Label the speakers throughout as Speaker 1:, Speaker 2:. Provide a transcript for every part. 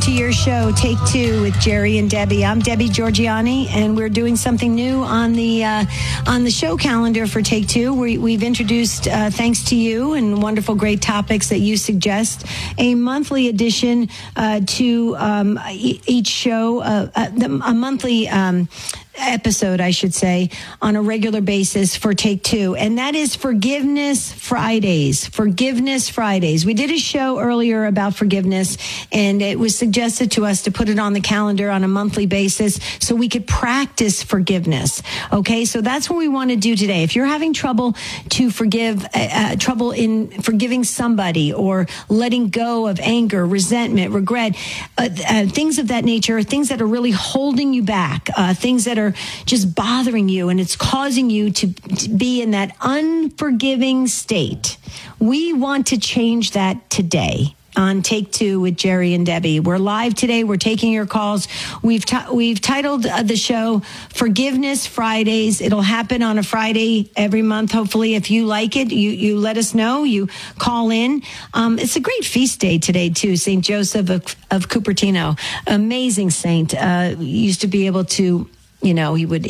Speaker 1: to your show, Take Two with Jerry and Debbie. I'm Debbie Georgiani, and we're doing something new on the show calendar for Take Two. We've introduced, thanks to you and wonderful, great topics that you suggest, a monthly addition to each show, a monthly episode, I should say, on a regular basis for Take Two, and that is Forgiveness Fridays. Forgiveness Fridays. We did a show earlier about forgiveness, and it was suggested to us to put it on the calendar on a monthly basis so we could practice forgiveness. Okay, so that's what we want to do today. If you're having trouble to forgive, trouble in forgiving somebody or letting go of anger, resentment, regret, things of that nature, things that are really holding you back, things that are just bothering you, and it's causing you to be in that unforgiving state. We want to change that today on Take Two with Jerry and Debbie. We're live today. We're taking your calls. We've titled the show Forgiveness Fridays. It'll happen on a Friday every month. Hopefully, if you like it, you let us know. You call in. It's a great feast day today too. St. Joseph of Cupertino, amazing saint. Used to be able to, he would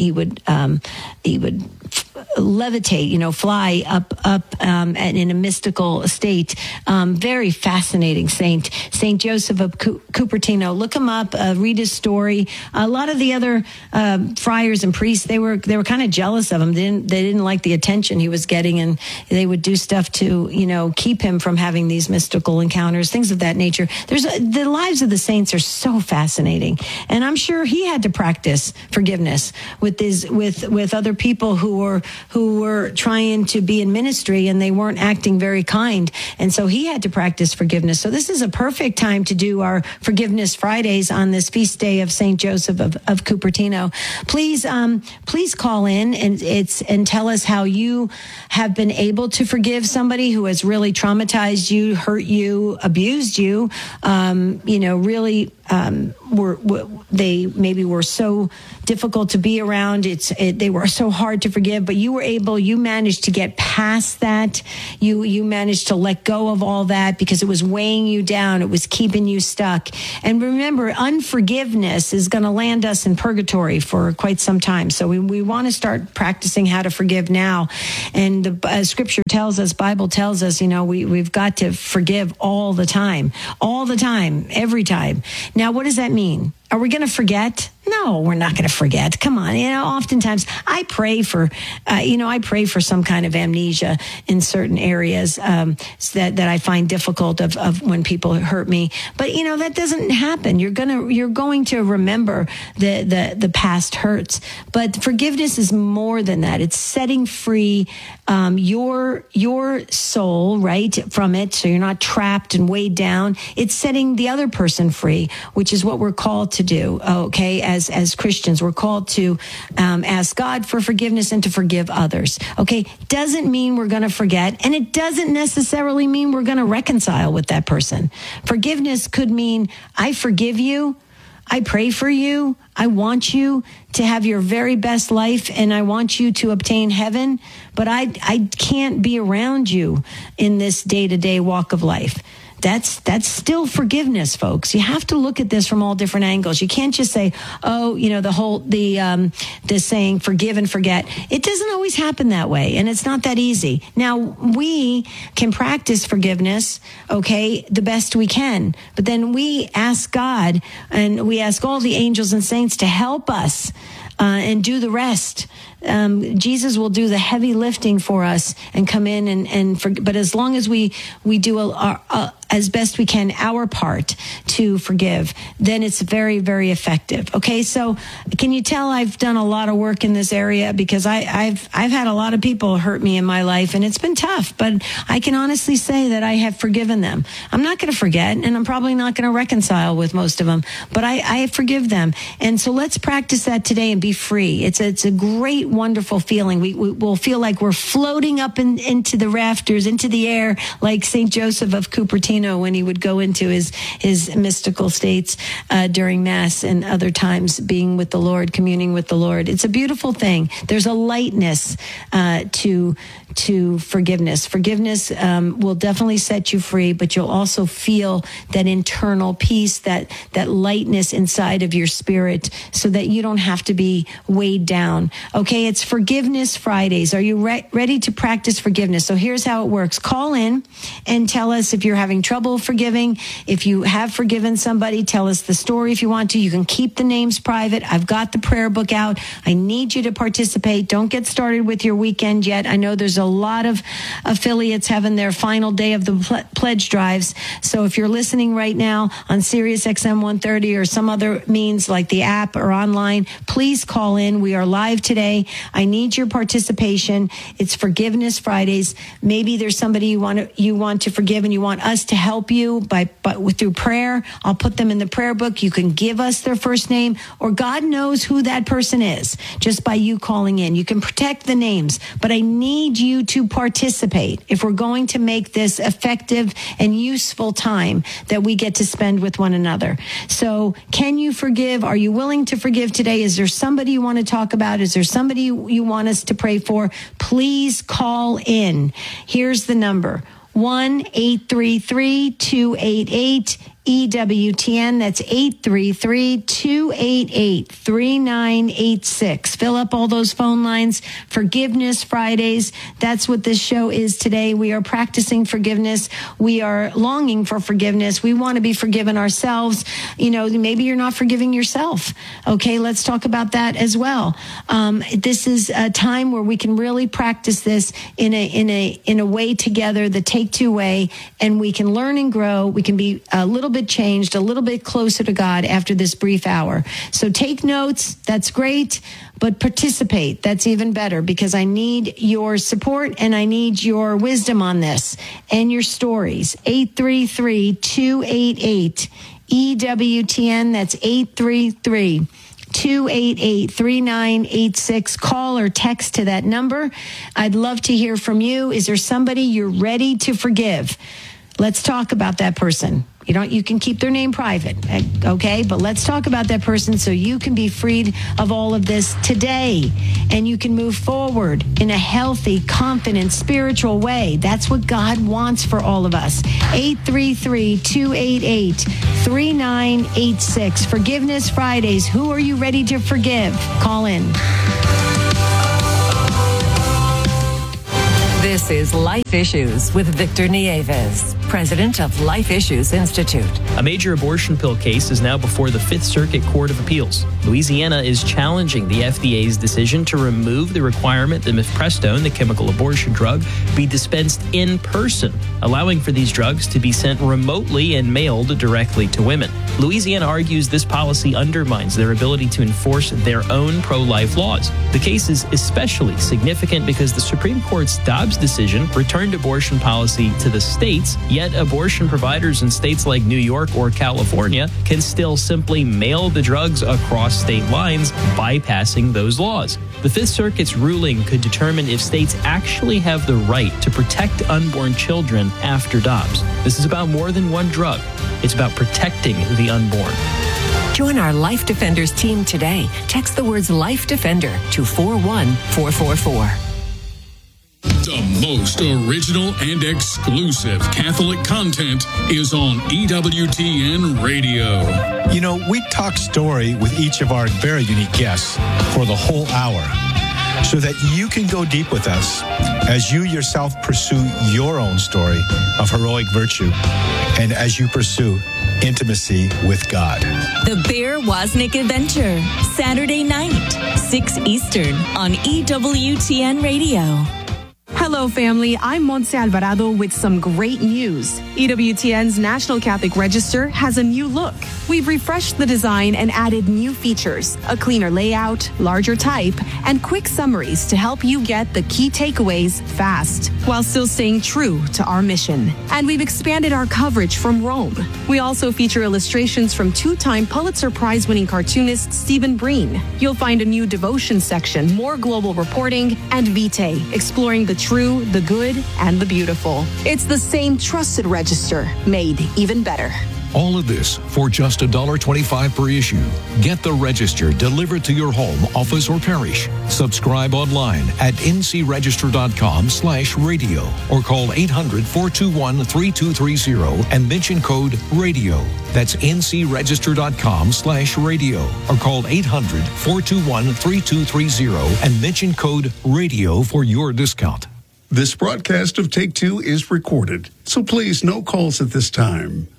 Speaker 1: levitate, fly up, and in a mystical state. Very fascinating saint, St. Joseph of Cupertino. Look him up, read his story. A lot of the other friars and priests, they were kind of jealous of him. They didn't like the attention he was getting, and they would do stuff to, keep him from having these mystical encounters, things of that nature. The lives of the saints are so fascinating, and I'm sure he had to practice forgiveness with other people who were trying to be in ministry, and they weren't acting very kind, and so he had to practice forgiveness. So this is a perfect time to do our Forgiveness Fridays on this feast day of St. Joseph of Cupertino. Please call in and tell us how you have been able to forgive somebody who has really traumatized you, hurt you, abused you, really they maybe were so difficult to be around. They were so hard to forgive, but you managed to get past that. You managed to let go of all that because it was weighing you down. It was keeping you stuck. And remember, unforgiveness is going to land us in purgatory for quite some time. So we want to start practicing how to forgive now. And the Scripture tells us, Bible tells us, we've got to forgive all the time, every time. Now, what does that mean? Are we going to forget? No, we're not going to forget. Come on. Oftentimes I pray for, some kind of amnesia in certain areas that I find difficult of when people hurt me. But, that doesn't happen. You're going to remember the past hurts. But forgiveness is more than that. It's setting free your soul, right, from it, so you're not trapped and weighed down. It's setting the other person free, which is what we're called to do, okay? As Christians, we're called to ask God for forgiveness and to forgive others, okay? Doesn't mean we're going to forget, and it doesn't necessarily mean we're going to reconcile with that person. Forgiveness could mean, I forgive you, I pray for you, I want you to have your very best life, and I want you to obtain heaven, but I can't be around you in this day-to-day walk of life. That's still forgiveness, folks. You have to look at this from all different angles. You can't just say, the saying, forgive and forget. It doesn't always happen that way, and it's not that easy. Now, we can practice forgiveness, okay, the best we can, but then we ask God, and we ask all the angels and saints to help us and do the rest. Jesus will do the heavy lifting for us and come in but as long as we do as best we can our part to forgive, then it's very, very effective. Okay, so can you tell I've done a lot of work in this area, because I've had a lot of people hurt me in my life, and it's been tough, but I can honestly say that I have forgiven them. I'm not going to forget, and I'm probably not going to reconcile with most of them, but I forgive them. And so let's practice that today and be free. It's a great sweet, wonderful feeling. We will feel like we're floating up into the rafters, into the air, like St. Joseph of Cupertino when he would go into his mystical states during Mass and other times being with the Lord, communing with the Lord. It's a beautiful thing. There's a lightness to forgiveness. Forgiveness will definitely set you free, but you'll also feel that internal peace, that lightness inside of your spirit, so that you don't have to be weighed down. Okay, it's Forgiveness Fridays. Are you ready to practice forgiveness? So here's how it works. Call in and tell us if you're having trouble forgiving. If you have forgiven somebody, tell us the story if you want to. You can keep the names private. I've got the prayer book out. I need you to participate. Don't get started with your weekend yet. I know there's a lot of affiliates having their final day of the pledge drives. So if you're listening right now on Sirius XM 130 or some other means like the app or online, please call in. We are live today. I need your participation. It's Forgiveness Fridays. Maybe there's somebody you want to forgive and you want us to help you through prayer. I'll put them in the prayer book. You can give us their first name, or God knows who that person is just by you calling in. You can protect the names, but I need you to participate if we're going to make this effective and useful time that we get to spend with one another. So can you forgive? Are you willing to forgive today? Is there somebody you want to talk about? Is there somebody you want us to pray for? Please call in. Here's the number: 1-833-288-EWTN. That's 833-288-3986. Fill up all those phone lines. Forgiveness Fridays. That's what this show is today. We are practicing forgiveness. We are longing for forgiveness. We want to be forgiven ourselves. You know, maybe you're not forgiving yourself. Okay, let's talk about that as well. This is a time where we can really practice this in a way together, the Take-Two way, and we can learn and grow. We can be a little bit changed, a little bit closer to God after this brief hour. So take notes. That's great. But participate. That's even better, because I need your support and I need your wisdom on this and your stories. 833-288-EWTN. That's 833-288-3986. Call or text to that number. I'd love to hear from you. Is there somebody you're ready to forgive? Let's talk about that person. You can keep their name private, okay? But let's talk about that person so you can be freed of all of this today, and you can move forward in a healthy, confident, spiritual way. That's what God wants for all of us. 833-288-3986. Forgiveness Fridays. Who are you ready to forgive? Call in.
Speaker 2: This is Life Issues with Victor Nieves, president of Life Issues Institute.
Speaker 3: A major abortion pill case is now before the Fifth Circuit Court of Appeals. Louisiana is challenging the FDA's decision to remove the requirement that mifepristone, the chemical abortion drug, be dispensed in person, allowing for these drugs to be sent remotely and mailed directly to women. Louisiana argues this policy undermines their ability to enforce their own pro-life laws. The case is especially significant because the Supreme Court's Dobbs decision returned abortion policy to the states, yet abortion providers in states like New York or California can still simply mail the drugs across state lines, bypassing those laws. The Fifth Circuit's ruling could determine if states actually have the right to protect unborn children after Dobbs. This is about more than one drug. It's about protecting the unborn.
Speaker 2: Join our Life Defenders team today. Text the words Life Defender to 41444.
Speaker 4: The most original and exclusive Catholic content is on EWTN Radio.
Speaker 5: You know, we talk story with each of our very unique guests for the whole hour, so that you can go deep with us as you yourself pursue your own story of heroic virtue and as you pursue intimacy with God.
Speaker 6: The Bear Wozniak Adventure, Saturday night, 6 Eastern on EWTN Radio.
Speaker 7: Hello, family. I'm Montse Alvarado with some great news. EWTN's National Catholic Register has a new look. We've refreshed the design and added new features, a cleaner layout, larger type, and quick summaries to help you get the key takeaways fast, while still staying true to our mission. And we've expanded our coverage from Rome. We also feature illustrations from two-time Pulitzer Prize-winning cartoonist Stephen Breen. You'll find a new devotion section, more global reporting, and Vitae, exploring the true, the good, and the beautiful. It's the same trusted register, made even better.
Speaker 8: All of this for just $1.25 per issue. Get the Register delivered to your home, office, or parish. Subscribe online at ncregister.com/radio or call 800-421-3230 and mention code RADIO. That's ncregister.com/radio or call 800-421-3230 and mention code RADIO for your discount.
Speaker 9: This broadcast of Take Two is recorded, so please no calls at this time.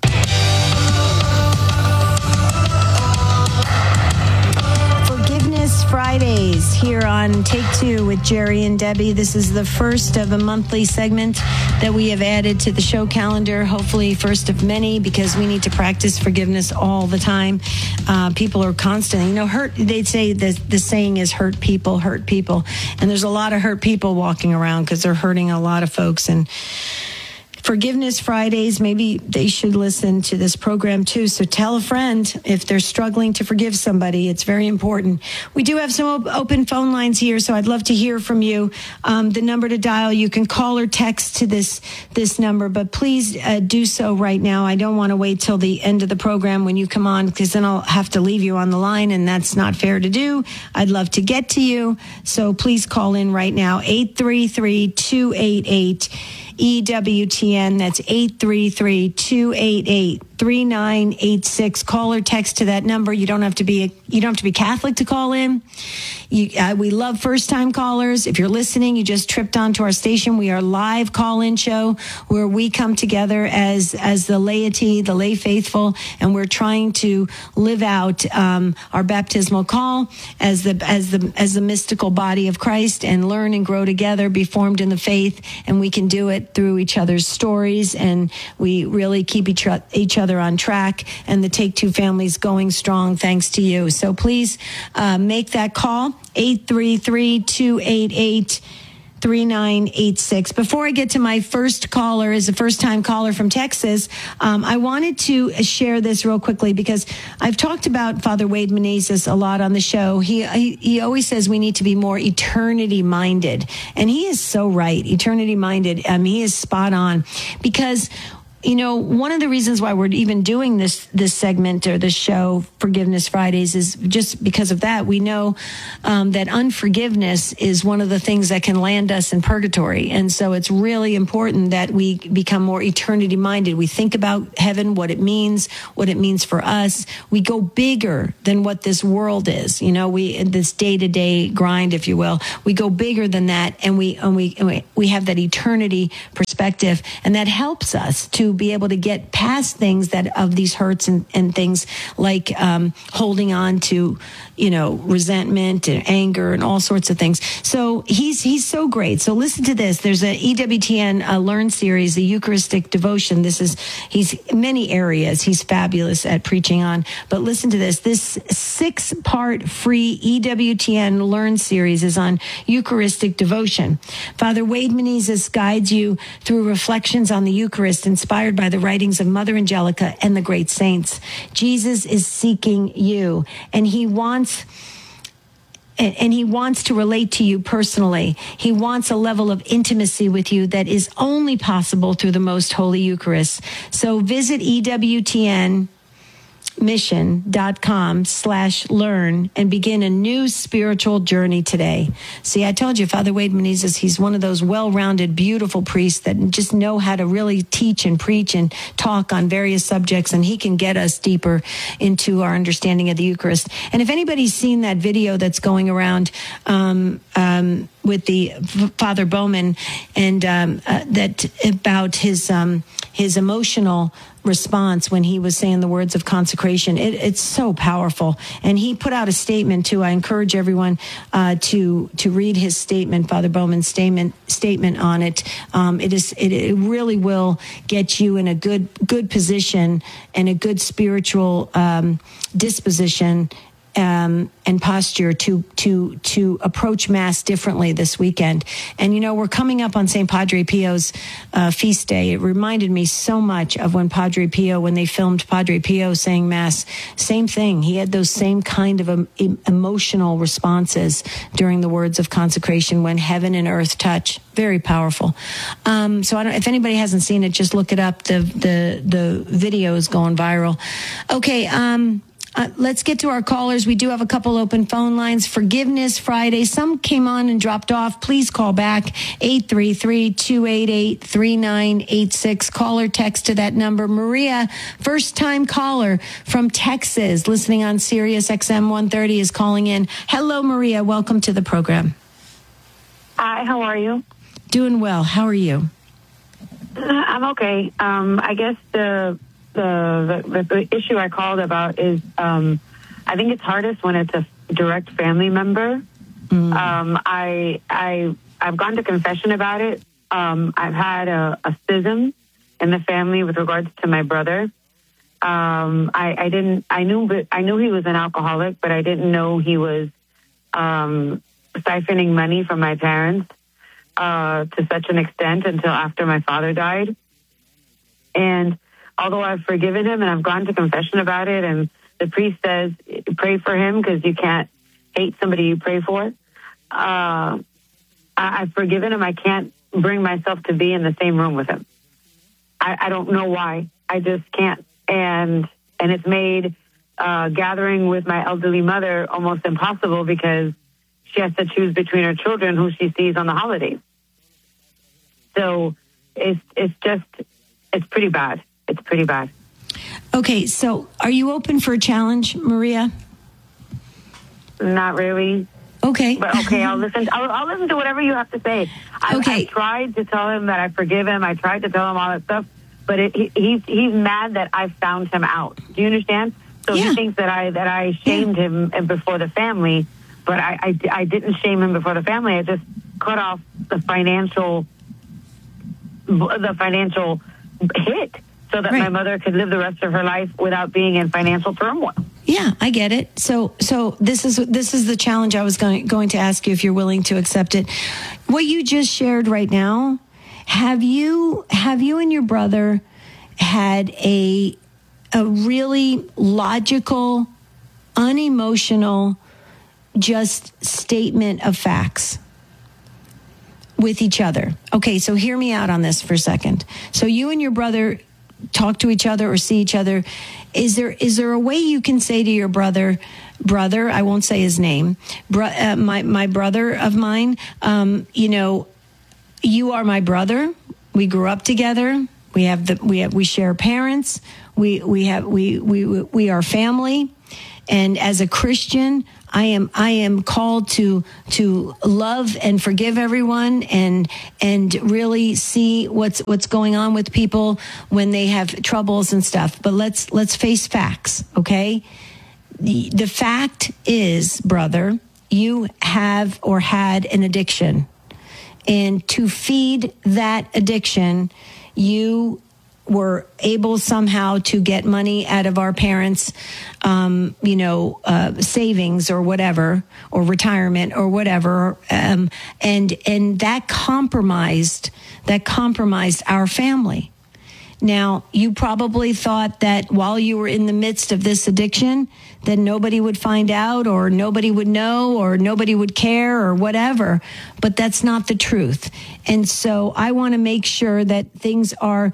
Speaker 1: Fridays here on Take Two with Jerry and Debbie. This is the first of a monthly segment that we have added to the show calendar, hopefully first of many, because we need to practice forgiveness all the time. People are constantly, hurt. They say the saying is hurt people, and there's a lot of hurt people walking around because they're hurting a lot of folks. And Forgiveness Fridays, maybe they should listen to this program too. So tell a friend if they're struggling to forgive somebody. It's very important. We do have some open phone lines here, so I'd love to hear from you. The number to dial, you can call or text to this number, but please do so right now. I don't want to wait till the end of the program when you come on, because then I'll have to leave you on the line, and that's not fair to do. I'd love to get to you, so please call in right now, 833-288 EWTN. That's 833-288-3986. Call or text to that number. You don't have to be Catholic to call in. We love first-time callers. If you're listening, you just tripped onto our station. We are a live call-in show where we come together as the laity, the lay faithful, and we're trying to live out our baptismal call as the mystical body of Christ, and learn and grow together, be formed in the faith, and we can do it through each other's stories, and we really keep each other on track, and the Take Two family's going strong thanks to you. So please make that call, 833-288-3986. Before I get to my first caller, is a first-time caller from Texas, I wanted to share this real quickly, because I've talked about Father Wade Menezes a lot on the show. He always says we need to be more eternity-minded, and he is so right, eternity-minded. He is spot on, because one of the reasons why we're even doing this segment or this show, Forgiveness Fridays, is just because of that. We know that unforgiveness is one of the things that can land us in purgatory. And so it's really important that we become more eternity-minded. We think about heaven, what it means for us. We go bigger than what this world is. This day-to-day grind, if you will. We go bigger than that, and we have that eternity perspective, and that helps us to be able to get past things of these hurts and things like holding on to, resentment and anger and all sorts of things. So he's so great. So listen to this. There's a EWTN Learn series, the Eucharistic devotion. He's many areas he's fabulous at preaching on. But listen to this. This 6-part free EWTN Learn series is on Eucharistic devotion. Father Wade Menezes guides you through reflections on the Eucharist inspired by the writings of Mother Angelica and the great saints. Jesus is seeking you, and he wants to relate to you personally. He wants a level of intimacy with you that is only possible through the Most Holy Eucharist. So visit EWTNmission.com/learn and begin a new spiritual journey today. See, I told you, Father Wade Menezes, he's one of those well-rounded, beautiful priests that just know how to really teach and preach and talk on various subjects, and he can get us deeper into our understanding of the Eucharist. And if anybody's seen that video that's going around, Father Bowman, and that about his emotional response when he was saying the words of consecration. It's so powerful. And he put out a statement too. I encourage everyone to read his statement, Father Bowman's statement on it. It really will get you in a good position and a good spiritual disposition and posture to approach Mass differently this weekend. And, we're coming up on St. Padre Pio's feast day. It reminded me so much of when they filmed Padre Pio saying Mass. Same thing. He had those same kind of emotional responses during the words of consecration when heaven and earth touch. Very powerful. So if anybody hasn't seen it, just look it up. The video is going viral. Okay. Let's get to our callers. We do have a couple open phone lines. Forgiveness Friday. Some came on and dropped off. Please call back 833-288-3986. Call or text to that number. Maria, first-time caller from Texas, listening on Sirius XM 130, is calling in. Hello, Maria. Welcome to the program.
Speaker 10: Hi, how are you?
Speaker 1: Doing well. How are you?
Speaker 10: I'm okay. I guess the issue I called about is I think it's hardest when it's a direct family member. I've gone to confession about it. I've had a schism in the family with regards to my brother. I knew he was an alcoholic, but I didn't know he was siphoning money from my parents to such an extent until after my father died. And although I've forgiven him and I've gone to confession about it, and the priest says, pray for him because you can't hate somebody you pray for. I've forgiven him. I can't bring myself to be in the same room with him. I don't know why. I just can't. And it's made gathering with my elderly mother almost impossible because she has to choose between her children who she sees on the holidays. So it's pretty bad. It's pretty bad.
Speaker 1: Okay, so are you open for a challenge, Maria?
Speaker 10: Not really.
Speaker 1: Okay.
Speaker 10: But okay, I'll listen. I'll listen to whatever you have to say. I tried to tell him that I forgive him. I tried to tell him all that stuff, but he's mad that I found him out. Do you understand? So he thinks that I shamed him before the family, but I didn't shame him before the family. I just cut off the financial hit, so that my mother could live the rest of her life without being in financial turmoil.
Speaker 1: Yeah, I get it. So this is the challenge I was going to ask you if you're willing to accept it. What you just shared right now, have you and your brother had a really logical, unemotional, just statement of facts with each other? Okay, so hear me out on this for a second. So you and your brother talk to each other or see each other. Is there a way you can say to your brother, I won't say his name, my brother of mine, you are my brother. We grew up together. We share parents. We are family. And as a Christian, I am called to love and forgive everyone and really see what's going on with people when they have troubles and stuff. But let's face facts, okay? The fact is, brother, you have or had an addiction. And to feed that addiction, you were able somehow to get money out of our parents' savings or whatever, or retirement or whatever, and that compromised our family. Now, you probably thought that while you were in the midst of this addiction, that nobody would find out or nobody would know or nobody would care or whatever, but that's not the truth. And so I want to make sure that things are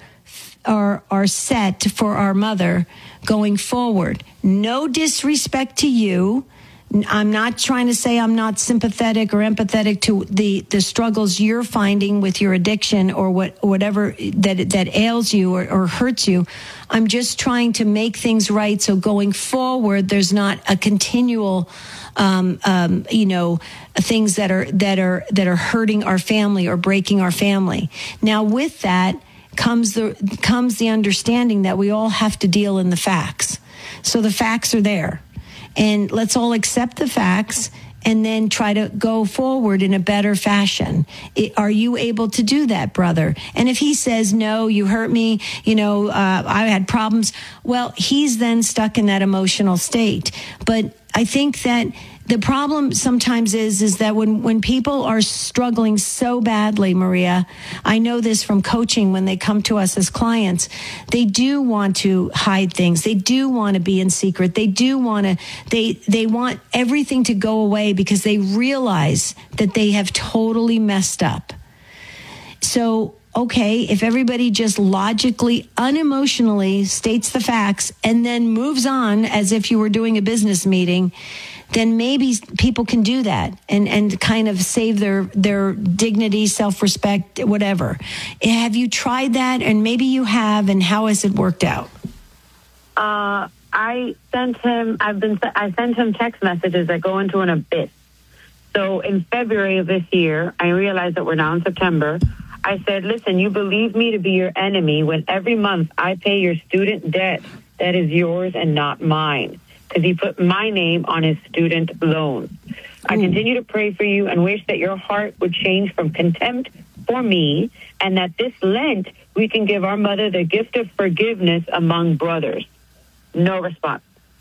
Speaker 1: set for our mother going forward. No disrespect to you, I'm not trying to say I'm not sympathetic or empathetic to the struggles you're finding with your addiction or whatever that ails you or hurts you. I'm just trying to make things right so going forward there's not a continual things that are hurting our family or breaking our family. Now with that comes the understanding that we all have to deal in the facts. So the facts are there. And let's all accept the facts and then try to go forward in a better fashion. Are you able to do that, brother? And if he says, no, you hurt me, I had problems, well, he's then stuck in that emotional state. But I think that the problem sometimes is that when people are struggling so badly, Maria, I know this from coaching when they come to us as clients, they do want to hide things. They do want to be in secret. They do want to, they want everything to go away because they realize that they have totally messed up. So, okay, if everybody just logically, unemotionally states the facts and then moves on as if you were doing a business meeting, then maybe people can do that and kind of save their dignity, self-respect, whatever. Have you tried that? And maybe you have, and how has it worked out?
Speaker 10: I sent him text messages that go into an abyss. So in February of this year, I realized that we're now in September. I said, listen, you believe me to be your enemy when every month I pay your student debt that is yours and not mine. Because he put my name on his student loan. I continue to pray for you and wish that your heart would change from contempt for me and that this Lent we can give our mother the gift of forgiveness among brothers. No response.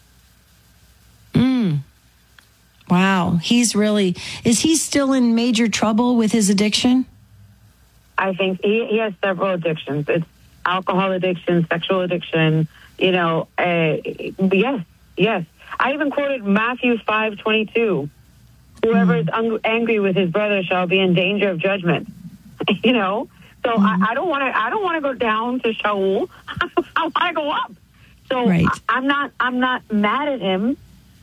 Speaker 1: Wow. Is he still in major trouble with his addiction?
Speaker 10: I think he has several addictions. It's alcohol addiction, sexual addiction, Yes. I even quoted Matthew 5:22. Whoever is angry with his brother shall be in danger of judgment. So I don't want to go down to Shaul. I want to go up. So right. I'm not mad at him.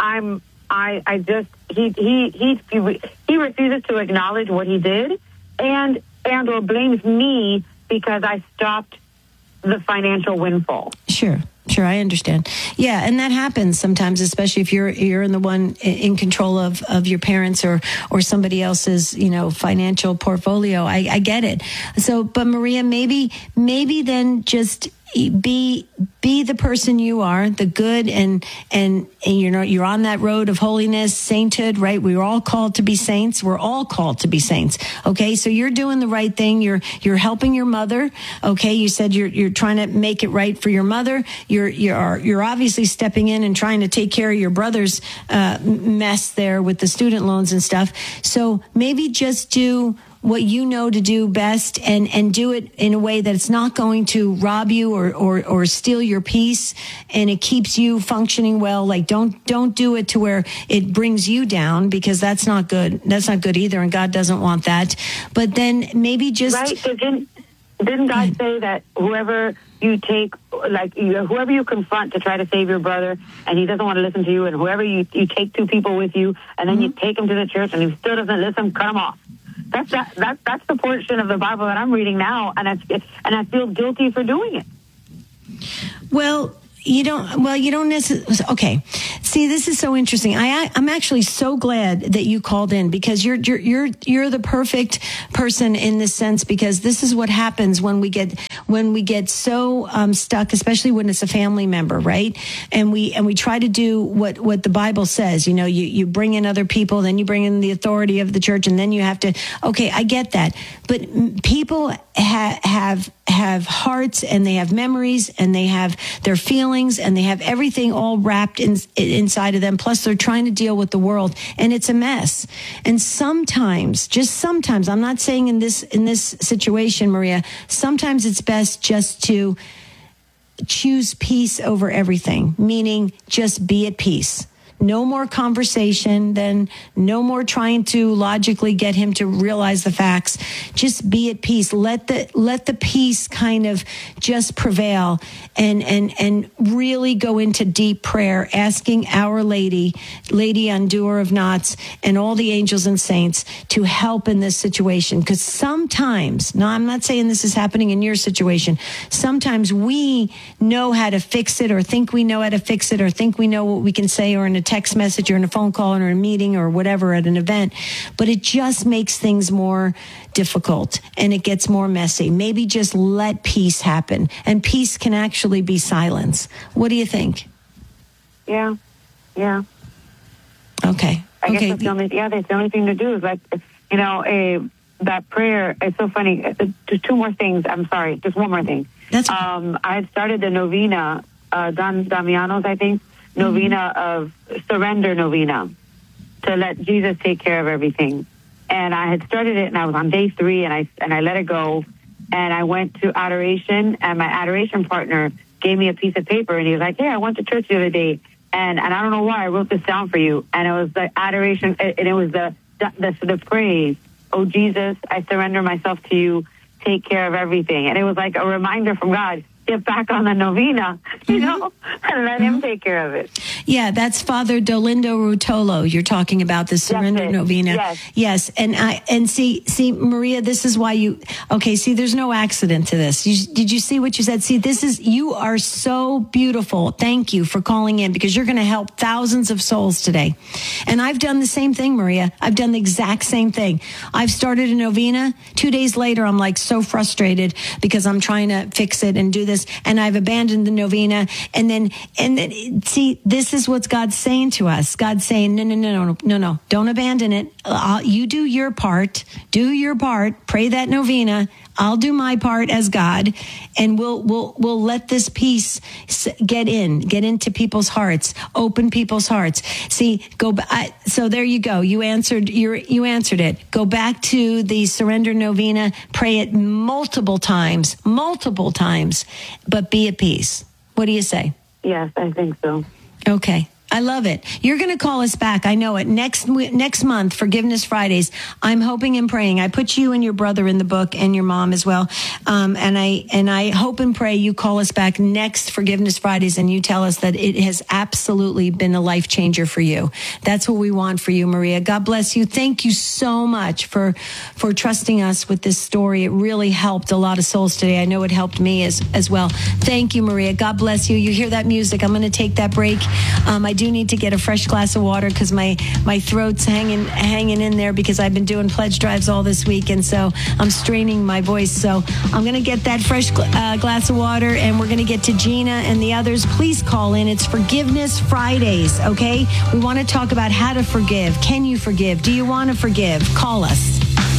Speaker 10: He refuses to acknowledge what he did and or blames me because I stopped the financial windfall.
Speaker 1: Sure, I understand. Yeah, and that happens sometimes, especially if you're in the one in control of your parents or somebody else's, financial portfolio. I get it. So, but Maria, maybe then just be the person you are, the good, and you're on that road of holiness, sainthood, right? We're all called to be saints. We're all called to be saints. Okay, so you're doing the right thing. You're helping your mother. Okay, you said you're trying to make it right for your mother. You're obviously stepping in and trying to take care of your brother's mess there with the student loans and stuff. So maybe just do what you know to do best and do it in a way that it's not going to rob you or steal your peace, and it keeps you functioning well. Like don't do it to where it brings you down, because that's not good. That's not good either, and God doesn't want that. But then maybe just
Speaker 10: right. So didn't God say that whoever you take, whoever you confront to try to save your brother, and he doesn't want to listen to you, and whoever you take two people with you, and then you take him to the church, and he still doesn't listen, cut him off. That's the portion of the Bible that I'm reading now, and I feel guilty for doing it.
Speaker 1: Well, you don't necessarily. Okay. See, this is so interesting. I'm actually so glad that you called in, because you're the perfect person in this sense, because this is what happens when we get so stuck, especially when it's a family member, right? And we try to do what the Bible says. You bring in other people, then you bring in the authority of the church, and then you have to. Okay, I get that, but people have hearts, and they have memories, and they have their feelings, and they have everything all wrapped inside of them. Plus, they're trying to deal with the world, and it's a mess. And sometimes, just sometimes, I'm not saying in this situation, Maria, sometimes it's best just to choose peace over everything, meaning just be at peace. no more conversation, then no more trying to logically get him to realize the facts. Just be at peace. Let the peace kind of just prevail, and really go into deep prayer, asking Our Lady, Lady Undoer of Knots, and all the angels and saints to help in this situation. Because sometimes, now I'm not saying this is happening in your situation, sometimes we know how to fix it, or think we know how to fix it, or think we know what we can say, or in a text message, or in a phone call, or in a meeting, or whatever at an event. But it just makes things more difficult, and it gets more messy. Maybe just let peace happen. And peace can actually be silence. What do you think?
Speaker 10: Yeah.
Speaker 1: Okay.
Speaker 10: I guess that's the only thing to do is, like, that prayer. It's so funny. Just two more things. I'm sorry. Just one more thing. I had started the novena, Don Damiano's, I think, novena of surrender novena, to let Jesus take care of everything. And I had started it, and I was on day 3, and I let it go. And I went to adoration, and my adoration partner gave me a piece of paper, and he was like, "Hey, I went to church the other day, and I don't know why I wrote this down for you." And it was the adoration, and it was the praise. "Oh, Jesus, I surrender myself to you. Take care of everything." And it was like a reminder from God, get back on the novena, and let him take care of it.
Speaker 1: Yeah, that's Father Dolindo Rutolo. You're talking about the surrender novena. Yes. And see, Maria, this is why there's no accident to this. Did you see what you said? See, you are so beautiful. Thank you for calling in, because you're going to help thousands of souls today. And I've done the same thing, Maria. I've done the exact same thing. I've started a novena. 2 days later, I'm like so frustrated because I'm trying to fix it and do this, and I've abandoned the novena. And then see, this is what God's saying to us. God's saying, no, don't abandon it. You do your part. Pray that novena. I'll do my part as God, and we'll let this peace get into people's hearts, open people's hearts. See, so there you go. You answered it. Go back to the surrender novena, pray it multiple times, but be at peace. What do you say?
Speaker 10: Yes, I think so.
Speaker 1: Okay. I love it. You're going to call us back. I know it. Next month, Forgiveness Fridays. I'm hoping and praying. I put you and your brother in the book, and your mom as well. And I hope and pray you call us back next Forgiveness Fridays, and you tell us that it has absolutely been a life changer for you. That's what we want for you, Maria. God bless you. Thank you so much for trusting us with this story. It really helped a lot of souls today. I know it helped me as well. Thank you, Maria. God bless you. You hear that music? I'm going to take that break. I do need to get a fresh glass of water because my throat's hanging in there because I've been doing pledge drives all this week, and so I'm straining my voice. So I'm going to get that fresh glass of water, and we're going to get to Gina and the others. Please call in. It's Forgiveness Fridays, okay? We want to talk about how to forgive. Can you forgive? Do you want to forgive? Call us.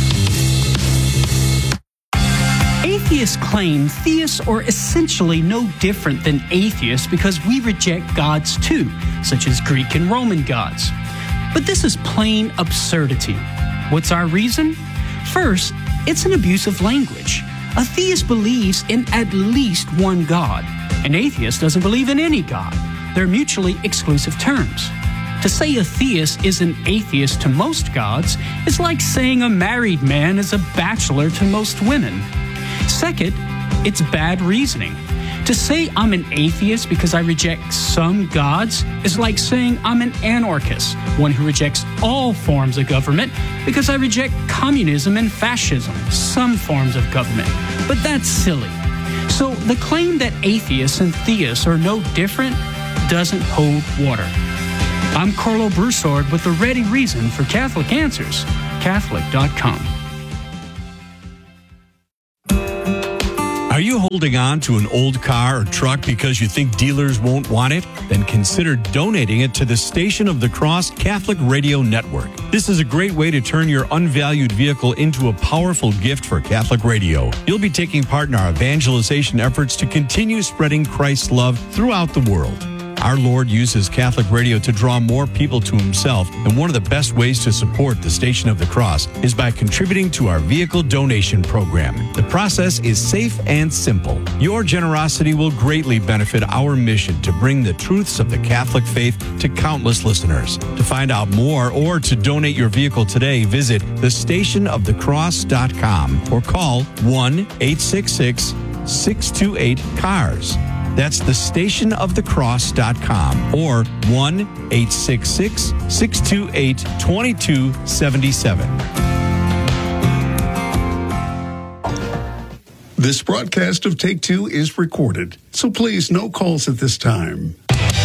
Speaker 11: Atheists claim theists are essentially no different than atheists because we reject gods too, such as Greek and Roman gods. But this is plain absurdity. What's our reason? First, it's an abuse of language. A theist believes in at least one God. An atheist doesn't believe in any God. They're mutually exclusive terms. To say a theist is an atheist to most gods is like saying a married man is a bachelor to most women. Second, it's bad reasoning. To say I'm an atheist because I reject some gods is like saying I'm an anarchist, one who rejects all forms of government because I reject communism and fascism, some forms of government. But that's silly. So the claim that atheists and theists are no different doesn't hold water. I'm Carlo Broussard with the ready reason for Catholic Answers, Catholic.com.
Speaker 12: Are you holding on to an old car or truck because you think dealers won't want it? Then consider donating it to the Station of the Cross Catholic Radio Network. This is a great way to turn your unvalued vehicle into a powerful gift for Catholic radio. You'll be taking part in our evangelization efforts to continue spreading Christ's love throughout the world. Our Lord uses Catholic radio to draw more people to himself, and one of the best ways to support the Station of the Cross is by contributing to our vehicle donation program. The process is safe and simple. Your generosity will greatly benefit our mission to bring the truths of the Catholic faith to countless listeners. To find out more or to donate your vehicle today, visit thestationofthecross.com or call 1-866-628-CARS. That's thestationofthecross.com or 1-866-628-2277.
Speaker 9: This broadcast of Take Two is recorded, so please no calls at this time.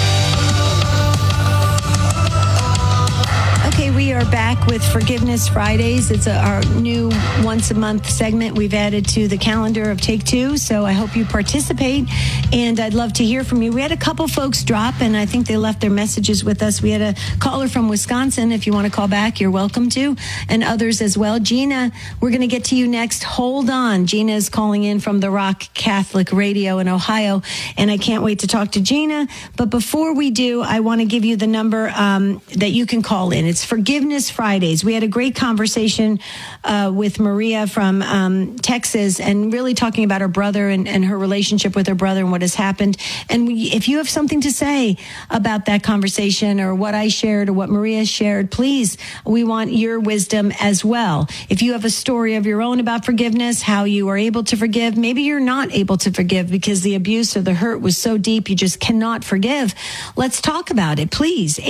Speaker 1: Okay, we are back with Forgiveness Fridays. It's our new once-a-month segment we've added to the calendar of Take Two, so I hope you participate, and I'd love to hear from you. We had a couple folks drop, and I think they left their messages with us. We had a caller from Wisconsin. If you want to call back, you're welcome to, and others as well. Gina, we're going to get to you next. Hold on. Gina is calling in from the Rock Catholic Radio in Ohio, and I can't wait to talk to Gina. But before we do, I want to give you the number that you can call in. It's Forgiveness Fridays. We had a great conversation with Maria from Texas, and really talking about her brother and her relationship with her brother and what has happened. And if you have something to say about that conversation or what I shared or what Maria shared, please, we want your wisdom as well. If you have a story of your own about forgiveness, how you are able to forgive, maybe you're not able to forgive because the abuse or the hurt was so deep you just cannot forgive. Let's talk about it, please.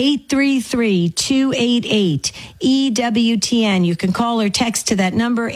Speaker 1: 833-288-EWTN. You can call or text to that number,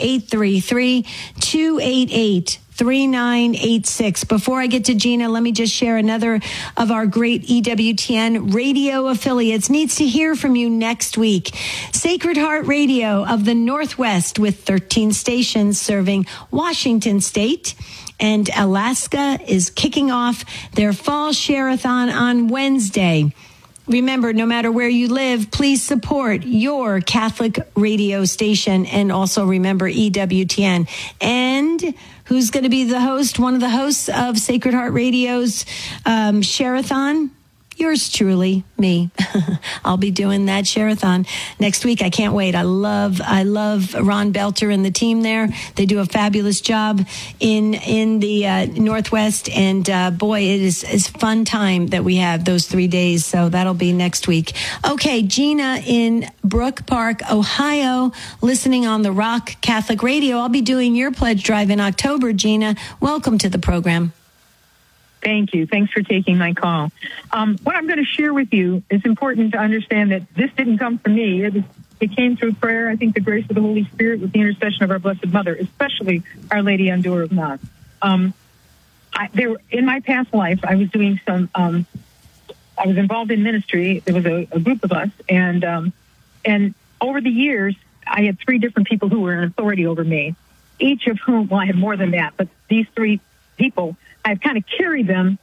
Speaker 1: 833-288-3986. Before I get to Gina, let me just share another of our great EWTN radio affiliates needs to hear from you next week. Sacred Heart Radio of the Northwest, with 13 stations serving Washington State and Alaska, is kicking off their fall share-a-thon on Wednesday. Remember, no matter where you live, please support your Catholic radio station, and also remember EWTN. And who's going to be the host? One of the hosts of Sacred Heart Radio's share-a-thon? Yours truly, me. I'll be doing that share-a-thon next week. I can't wait. I love Ron Belter and the team there. They do a fabulous job in the Northwest, and boy, it is fun time that we have those 3 days. So that'll be next week. Okay, Gina in Brook Park, Ohio, listening on the Rock Catholic Radio. I'll be doing your pledge drive in October. Gina, welcome to the program.
Speaker 13: Thank you. Thanks for taking my call. What I'm going to share with you, it's important to understand that this didn't come from me. It came through prayer. I think the grace of the Holy Spirit with the intercession of our Blessed Mother, especially Our Lady on Door of Knox. In my past life, I was doing some, I was involved in ministry. There was a group of us, and over the years, I had 3 different people who were in authority over me, each of whom, well, I had more than that, but these 3 people, I've kind of carried them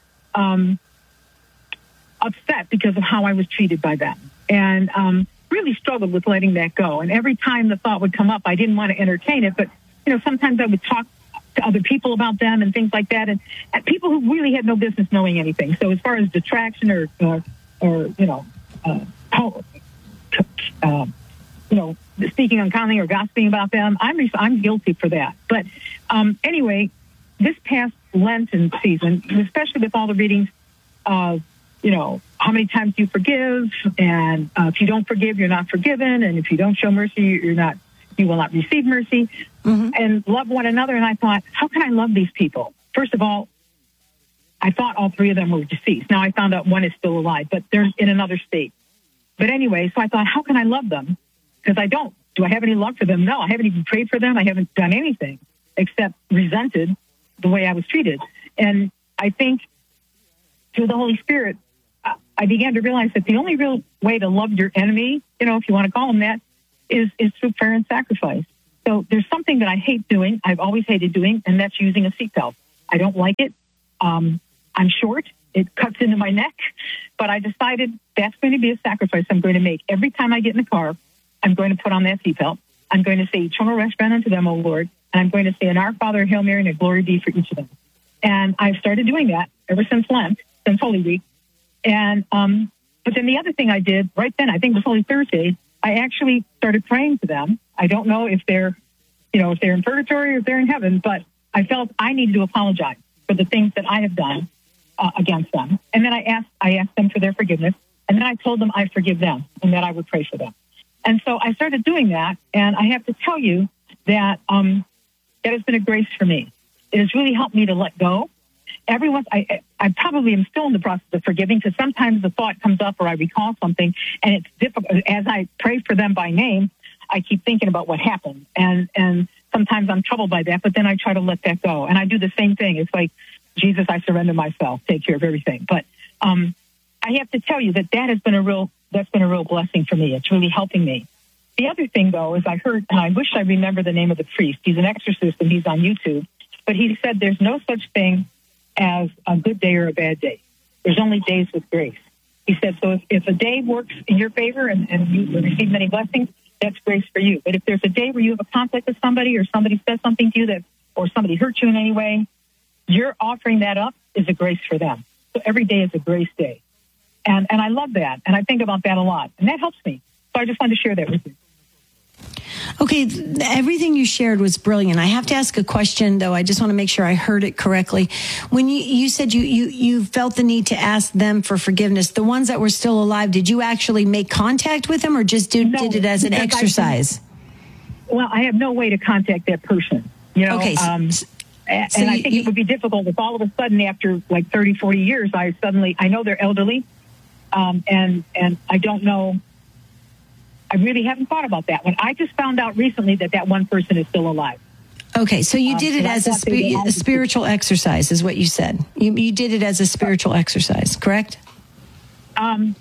Speaker 13: upset because of how I was treated by them, and really struggled with letting that go. And every time the thought would come up, I didn't want to entertain it, but sometimes I would talk to other people about them and things like that, and people who really had no business knowing anything. So as far as detraction or speaking unkindly or gossiping about them, I'm guilty for that. But anyway, this past Lenten season, especially with all the readings of, how many times you forgive, and if you don't forgive, you're not forgiven, and if you don't show mercy, you will not receive mercy, and love one another. And I thought, how can I love these people? First of all, I thought all 3 of them were deceased. Now I found out one is still alive, but they're in another state. But anyway, so I thought, how can I love them? Because I don't. Do I have any love for them? No, I haven't even prayed for them. I haven't done anything except resented the way I was treated. And I think through the Holy Spirit, I began to realize that the only real way to love your enemy, if you want to call them that, is through prayer and sacrifice. So there's something that I hate doing, I've always hated doing, and that's using a seatbelt. I don't like it. I'm short. It cuts into my neck. But I decided that's going to be a sacrifice I'm going to make. Every time I get in the car, I'm going to put on that seatbelt. I'm going to say, eternal rest grant unto them, O Lord. And I'm going to say an Our Father, Hail Mary, and a glory be for each of them. And I've started doing that ever since Lent, since Holy Week. And but then the other thing I did right then, I think it was only Thursday, I actually started praying to them. I don't know if they're in purgatory or if they're in heaven, but I felt I needed to apologize for the things that I have done against them. And then I asked them for their forgiveness. And then I told them I forgive them and that I would pray for them. And so I started doing that. And I have to tell you that that has been a grace for me. It has really helped me to let go. I probably am still in the process of forgiving, because sometimes the thought comes up or I recall something, and it's difficult. As I pray for them by name, I keep thinking about what happened. And sometimes I'm troubled by that, but then I try to let that go. And I do the same thing. It's like, Jesus, I surrender myself, take care of everything. But I have to tell you that has been a real blessing for me. It's really helping me. The other thing, though, is I heard, and I wish I remember the name of the priest. He's an exorcist, and he's on YouTube. But he said there's no such thing as a good day or a bad day. There's only days with grace. He said, so if a day works in your favor and you receive many blessings, that's grace for you. But if there's a day where you have a conflict with somebody, or somebody says something to you or somebody hurt you in any way, you're offering that up is a grace for them. So every day is a grace day. And I love that. And I think about that a lot. And that helps me. So I just wanted to share that with you.
Speaker 1: Okay, everything you shared was brilliant. I have to ask a question, though. I just want to make sure I heard it correctly. When you said you felt the need to ask them for forgiveness, the ones that were still alive, did you actually make contact with them, or just did it as an exercise?
Speaker 13: I have no way to contact that person. Okay. And I think it would be difficult if all of a sudden, after like 30, 40 years, I know they're elderly, and I don't know. I really haven't thought about that one. I just found out recently that one person is still alive.
Speaker 1: Okay, so you did it as a spiritual exercise, is what you said. You did it as a spiritual exercise, correct?
Speaker 13: I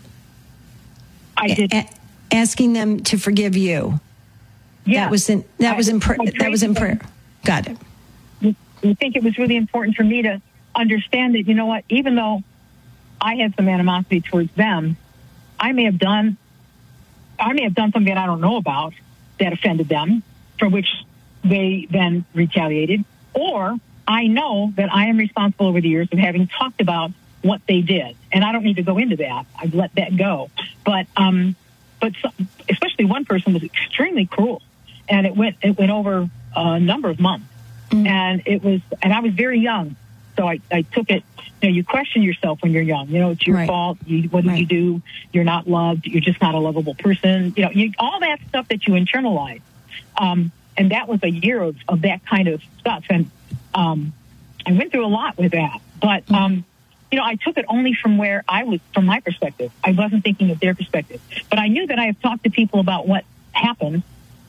Speaker 13: did.
Speaker 1: Asking them to forgive you. Yeah, that was in prayer. Got it.
Speaker 13: I think it was really important for me to understand that, you know what, even though I had some animosity towards them, I may have done something that I don't know about that offended them, for which they then retaliated. Or I know that I am responsible over the years of having talked about what they did. And I don't need to go into that. I've let that go. But especially one person was extremely cruel. And it went over a number of months. Mm-hmm. And I was very young. So I took it, you question yourself when you're young. It's your fault. What did you do? You're not loved. You're just not a lovable person. All that stuff that you internalize. And that was a year of that kind of stuff. And I went through a lot with that. But, I took it only from where I was, from my perspective. I wasn't thinking of their perspective. But I knew that I have talked to people about what happened.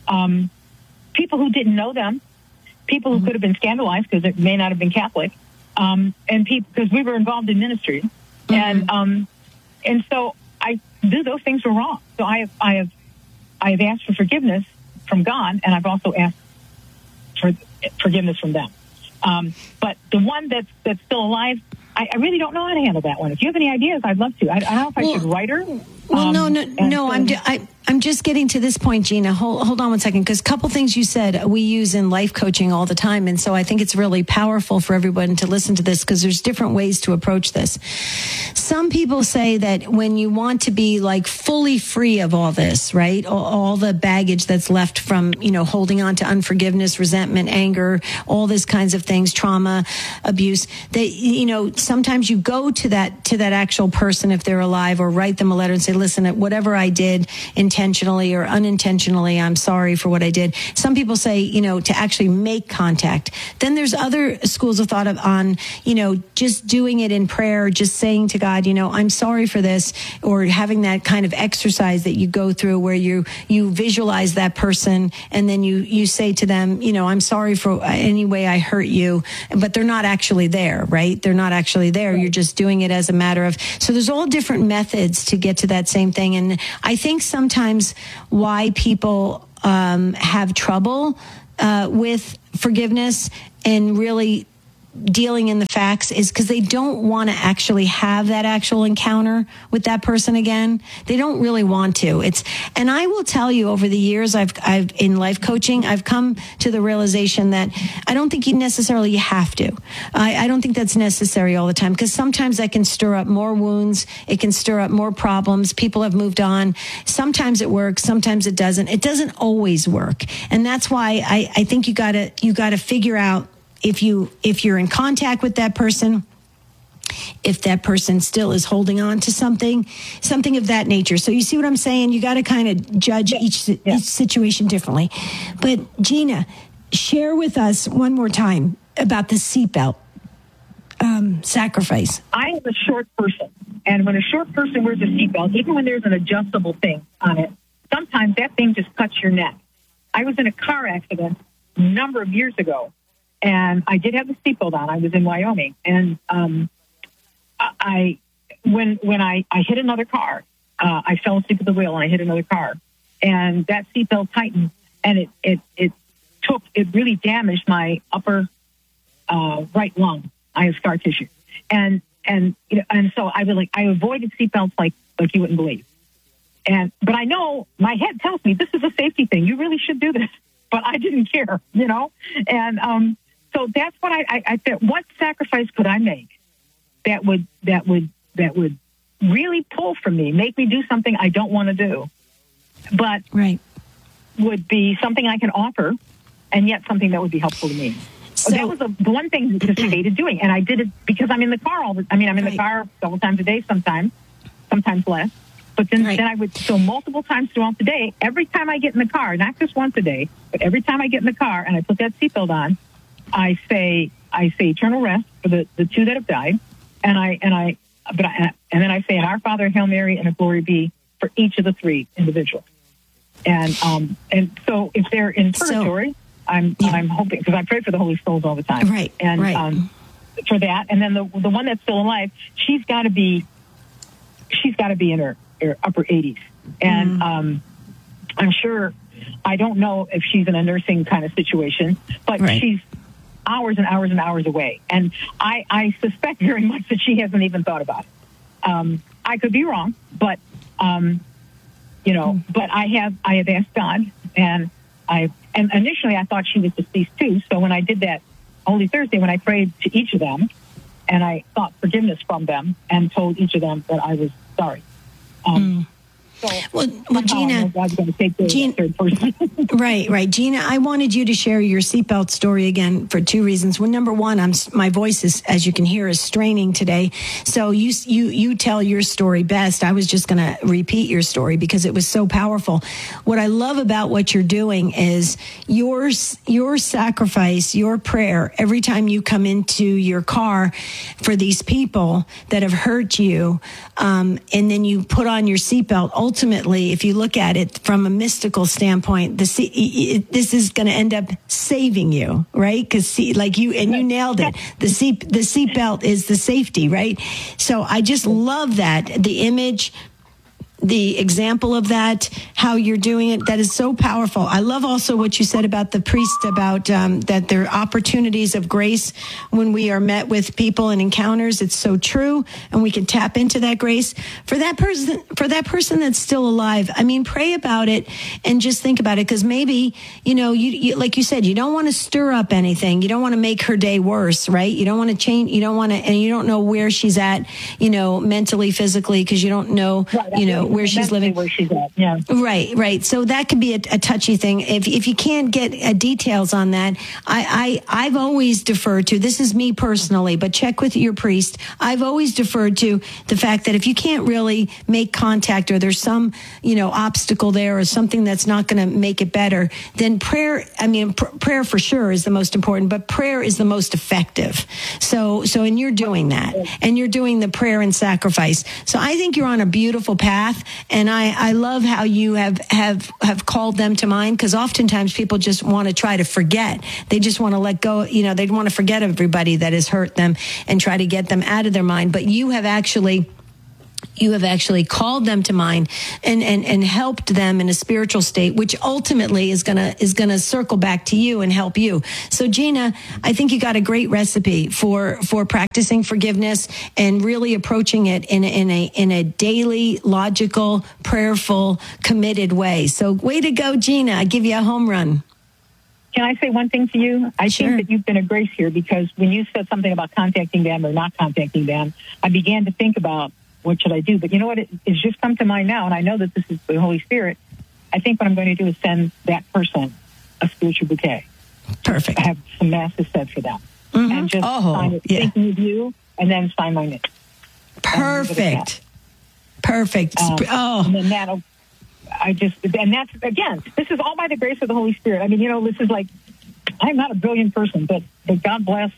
Speaker 13: People who didn't know them. People who could have been scandalized because it may not have been Catholic. And people, because we were involved in ministry, and so I knew those things were wrong. So I have asked for forgiveness from God, and I've also asked for forgiveness from them. But the one that's still alive, I really don't know how to handle that one. If you have any ideas, I'd love to. I don't know if I should write her.
Speaker 1: Well, no. I'm just getting to this point, Gina. Hold on one second, because a couple things you said we use in life coaching all the time, and so I think it's really powerful for everyone to listen to this, because there's different ways to approach this. Some people say that when you want to be like fully free of all this, right, all the baggage that's left from holding on to unforgiveness, resentment, anger, all these kinds of things, trauma, abuse, that sometimes you go to that actual person if they're alive, or write them a letter and say, listen, whatever I did intentionally or unintentionally, I'm sorry for what I did. Some people say, to actually make contact. Then there's other schools of thought on, just doing it in prayer, just saying to God, I'm sorry for this, or having that kind of exercise that you go through where you visualize that person, and then you say to them, I'm sorry for any way I hurt you, but they're not actually there, right? They're not actually there. You're just doing it as a matter of, so there's all different methods to get to that same thing. And I think sometimes why people have trouble with forgiveness and really dealing in the facts is because they don't want to actually have that actual encounter with that person again. They don't really want to. And I will tell you, over the years I've in life coaching, I've come to the realization that I don't think you have to. I don't think that's necessary all the time, because sometimes that can stir up more wounds. It can stir up more problems. People have moved on. Sometimes it works. Sometimes it doesn't. It doesn't always work. And that's why I think you gotta figure out if you're in contact with that person, if that person still is holding on to something of that nature. So you see what I'm saying? You got to kind of judge each situation differently. But Gina, share with us one more time about the seatbelt sacrifice.
Speaker 13: I am a short person, and when a short person wears a seatbelt, even when there's an adjustable thing on it, sometimes that thing just cuts your neck. I was in a car accident a number of years ago, and I did have the seatbelt on. I was in Wyoming, and when I hit another car, I fell asleep at the wheel, and I hit another car, and that seatbelt tightened, and it really damaged my upper right lung. I have scar tissue, and so I avoided seatbelts like you wouldn't believe, but I know my head tells me this is a safety thing. You really should do this, but I didn't care, and so that's what I said. What sacrifice could I make that would really pull from me, make me do something I don't want to do, but would be something I can offer, and yet something that would be helpful to me. So that was the one thing I just hated doing, and I did it because I'm in the car I'm in the car several times a day, sometimes less. But then I would, so multiple times throughout the day, every time I get in the car, not just once a day, but every time I get in the car and I put that seatbelt on, I say eternal rest for the two that have died, and then I say an Our Father, Hail Mary, and a Glory Be for each of the three individuals. And so if they're in purgatory, I'm hoping, because I pray for the Holy Souls all the time, for that. And then the one that's still alive, she's got to be in her upper 80s, and I'm sure, I don't know if she's in a nursing kind of situation, but she's hours and hours and hours away. And I suspect very much that she hasn't even thought about it. I could be wrong, but, but I have asked God, and initially I thought she was deceased too. So when I did that Holy Thursday, when I prayed to each of them, and I sought forgiveness from them and told each of them that I was sorry. Well,
Speaker 1: Gina, right. Gina, I wanted you to share your seatbelt story again for two reasons. Well, number one, my voice is, as you can hear, is straining today. So you tell your story best. I was just going to repeat your story because it was so powerful. What I love about what you're doing is your sacrifice, your prayer, every time you come into your car for these people that have hurt you, and then you put on your seatbelt. Ultimately, if you look at it from a mystical standpoint, this is going to end up saving you, right? Because you nailed it. The seatbelt is the safety, right? So I just love that, the image, the example of that, how you're doing it. That is so powerful. I love also what you said about the priest, about that there are opportunities of grace when we are met with people and encounters. It's so true, and we can tap into that grace for that person that's still alive. I mean, pray about it and just think about it, because maybe you like you said, you don't want to stir up anything. You don't want to make her day worse, right? You don't want to change. You don't want to, and you don't know where she's at, mentally, physically, because you don't know, where she's living.
Speaker 13: Where she's at, yeah.
Speaker 1: Right. So that could be a touchy thing. If you can't get details on that, I've always deferred to, this is me personally, but check with your priest. I've always deferred to the fact that if you can't really make contact, or there's some, obstacle there, or something that's not going to make it better, then prayer, prayer for sure is the most important, but prayer is the most effective. So, and you're doing that, and you're doing the prayer and sacrifice. So I think you're on a beautiful path. And I love how you have called them to mind, because oftentimes people just want to try to forget. They just want to let go. They want to forget everybody that has hurt them and try to get them out of their mind. But you have actually You have actually called them to mind and helped them in a spiritual state, which ultimately is gonna circle back to you and help you. So Gina, I think you got a great recipe for practicing forgiveness and really approaching it in a daily, logical, prayerful, committed way. So way to go, Gina. I give you a home run.
Speaker 13: Can I say one thing to you? I think that you've been a grace here, because when you said something about contacting them or not contacting them, I began to think about, what should I do? But you know what? It's just come to mind now, and I know that this is the Holy Spirit. I think what I'm going to do is send that person a spiritual bouquet.
Speaker 1: Perfect.
Speaker 13: I have some masses said for them. Mm-hmm. And just sign it, thinking of you, and then sign my name.
Speaker 1: Perfect. Perfect.
Speaker 13: And then that'll, and that's, again, this is all by the grace of the Holy Spirit. I mean, this is like, I'm not a brilliant person, but God bless.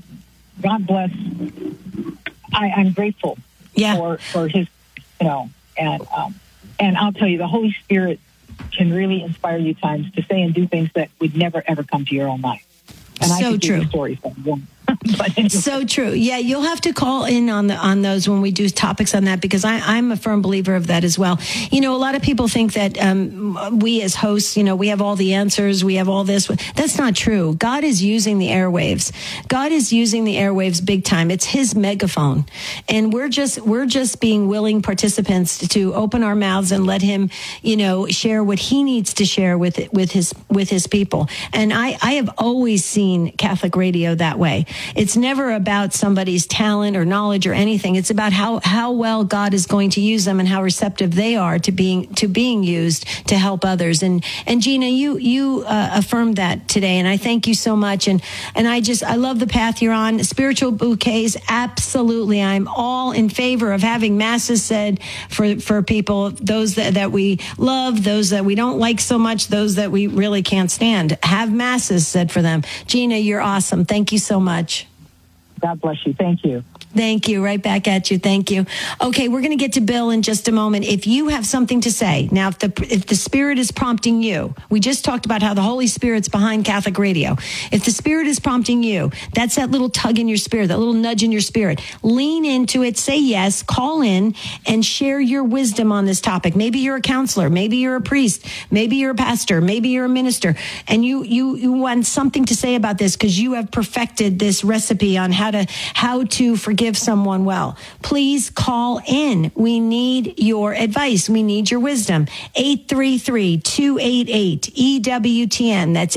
Speaker 13: I'm grateful. For his, and I'll tell you, the Holy Spirit can really inspire you times to say and do things that would never, ever come to your own life. And I could give you stories from one. But anyway. So true. Yeah, you'll have to call in on those when we do topics on that, because I'm a firm believer of that as well. A lot of people think that we as hosts, we have all the answers, we have all this. That's not true. God is using the airwaves. God is using the airwaves big time. It's his megaphone, and we're just being willing participants to open our mouths and let him, share what he needs to share with his people. And I have always seen Catholic radio that way. It's never about somebody's talent or knowledge or anything. It's about how well God is going to use them and how receptive they are to being used to help others. And Gina, you affirmed that today, and I thank you so much. And I love the path you're on. Spiritual bouquets, absolutely. I'm all in favor of having masses said for people, those that we love, those that we don't like so much, those that we really can't stand. Have masses said for them. Gina, you're awesome. Thank you so much. God bless you. Thank you. Thank you. Right back at you. Thank you. Okay, we're going to get to Bill in just a moment. If you have something to say, now, if the Spirit is prompting you, we just talked about how the Holy Spirit's behind Catholic Radio. If the Spirit is prompting you, that's that little tug in your spirit, that little nudge in your spirit. Lean into it, say yes, call in, and share your wisdom on this topic. Maybe you're a counselor, maybe you're a priest, maybe you're a pastor, maybe you're a minister, and you want something to say about this because you have perfected this recipe on how to forgive someone well. Please call in. We need your advice. We need your wisdom. 833-288-EWTN. That's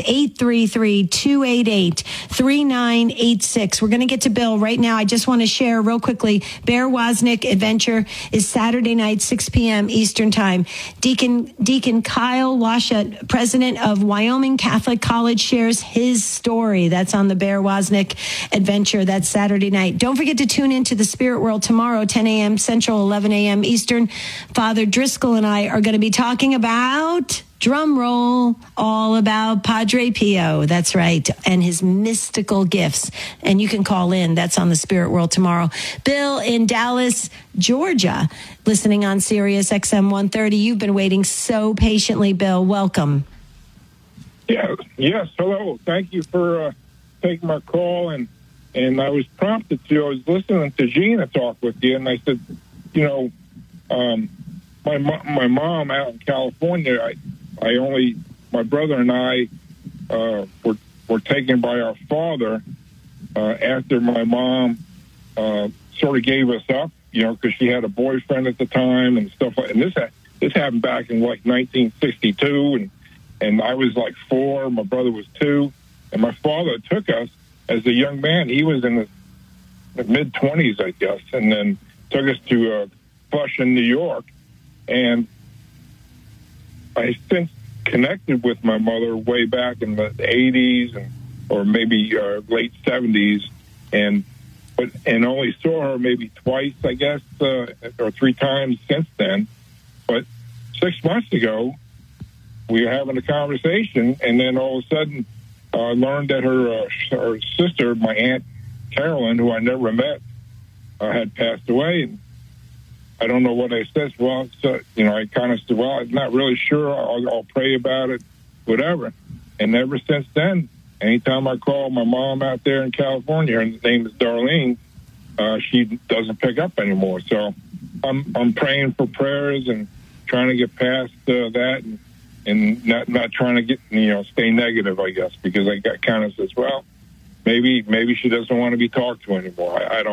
Speaker 13: 833-288-3986. We're going to get to Bill right now. I just want to share real quickly. Bear Wozniak Adventure is Saturday night, 6 p.m. Eastern Time. Deacon Kyle Washut, president of Wyoming Catholic College, shares his story. That's on the Bear Wozniak Adventure. That's Saturday night. Don't forget to tune into the Spirit World tomorrow, 10 a.m. Central, 11 a.m. Eastern. Father Driscoll and I are going to be talking about, drum roll, all about Padre Pio. That's right. And his mystical gifts. And you can call in. That's on the Spirit World tomorrow. Bill in Dallas, Georgia, listening on Sirius XM 130. You've been waiting so patiently, Bill. Welcome.
Speaker 14: Yes. Hello. Thank you for taking my call. And I was prompted to, I was listening to Gina talk with you, and I said, my mom out in California, my brother and I were taken by our father after my mom sort of gave us up, because she had a boyfriend at the time and stuff like. And this happened back in like 1962, and I was like 4, my brother was 2, and my father took us. As a young man, he was in the mid-20s, I guess, and then took us to Flushing, New York. And I since connected with my mother way back in the 80s or maybe late 70s, and only saw her maybe twice, I guess, or 3 times since then. But 6 months ago, we were having a conversation, and then all of a sudden, I learned that her sister, my Aunt Carolyn, who I never met, had passed away. And I don't know what I said. Well, I kind of said, well, I'm not really sure. I'll pray about it, whatever. And ever since then, anytime I call my mom out there in California, and the name is Darlene, she doesn't pick up anymore. So I'm praying for prayers and trying to get past that and not trying to get, stay negative, I guess, because I got kind of says, well, maybe she doesn't want to be talked to anymore. I don't